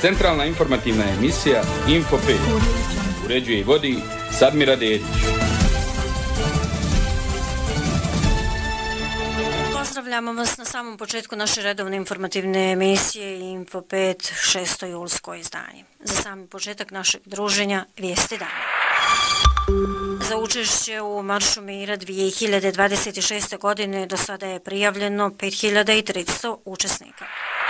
Centralna informativna emisija Info 5. Uređuje i vodi Sadmira Dedić. Pozdravljamo vas na samom početku naše redovne informativne emisije Info 5, 6. julsko izdanje. Za sami početak našeg druženja vijesti dana. Za učešće u Maršu mira 2026. godine do sada je prijavljeno 5300 učesnika.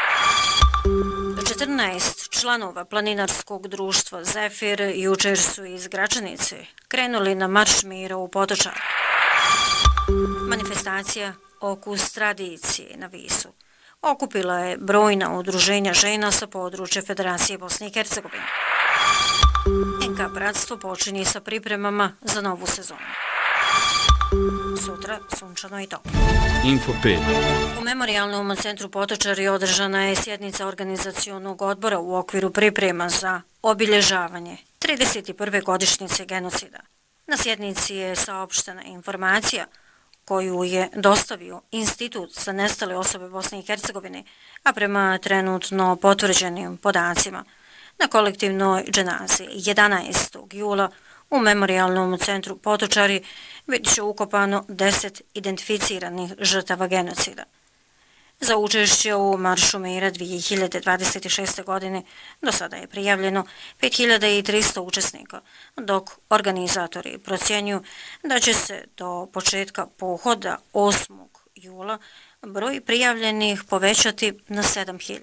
14 članova planinarskog društva Zefir jučer su iz Gračanice krenuli na Marš mira u Potočar. Manifestacija Okus tradicije na Visu okupila je brojna udruženja žena sa područja Federacije Bosne i Hercegovine. NK Bratstvo počinje sa pripremama za novu sezonu. Sutra sunčano i toplo. Info 5. U Memorijalnom centru Potočari održana je sjednica organizacionog odbora u okviru priprema za obilježavanje 31. godišnjice genocida. Na sjednici je saopštena informacija koju je dostavio Institut za nestale osobe Bosne i Hercegovine, a prema trenutno potvrđenim podacima na kolektivnoj dženazi 11. jula u Memorijalnom centru Potočari već je ukopano 10 identificiranih žrtava genocida. Za učešće u Maršu mira 2026. godine do sada je prijavljeno 5300 učesnika, dok organizatori procjenjuju da će se do početka pohoda 8. jula broj prijavljenih povećati na 7000.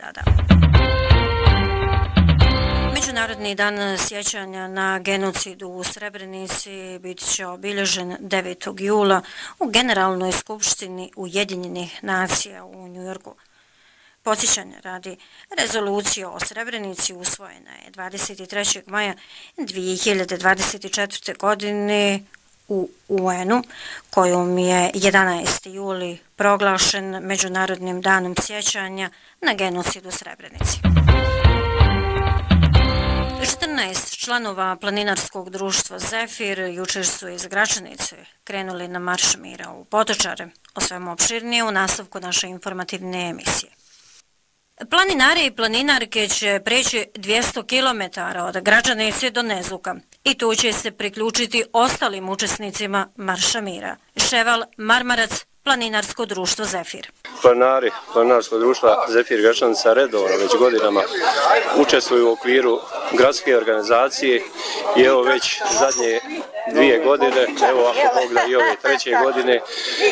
Međunarodni dan sjećanja na genocid u Srebrenici bit će obilježen 9. jula u Generalnoj skupštini Ujedinjenih nacija u Njujorku. Podsjećanje radi rezolucija o Srebrenici usvojena je 23. maja 2024. godine u UN-u, kojom je 11. juli proglašen Međunarodnim danom sjećanja na genocid u Srebrenici. 14 članova planinarskog društva Zefir jučer su iz Gračanice krenuli na Marš mira u Potočare. O svemu opširnije u nastavku naše informativne emisije. Planinari i planinarke će preći 200 km od Gračanice do Nezluka i tu će se priključiti ostalim učesnicima Marša mira. Ševal Marmarac, Planinarsko društvo Zefir. Planinari Planinarskog društva Zefir Gračanica redovno već godinama učestvuju u okviru gradske organizacije i evo već zadnje 2 godine, evo ako Bog da i ove 3. godine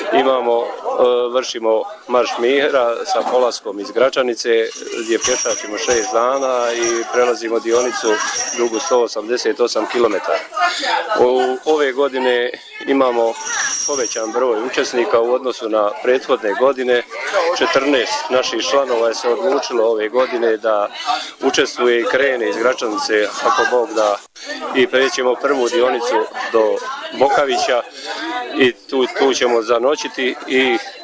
vršimo Marš mira sa polaskom iz Gračanice gdje pješačimo 6 dana i prelazimo dionicu dugu 188 km. Ove godine imamo povećan broj učesnika u odnosu na prethodne godine. 14 naših članova je se odlučilo ove godine da učestvuje i krene iz Gračanice, ako Bog da, i prećemo prvu dionicu do Bokavića i tu ćemo zanoćiti i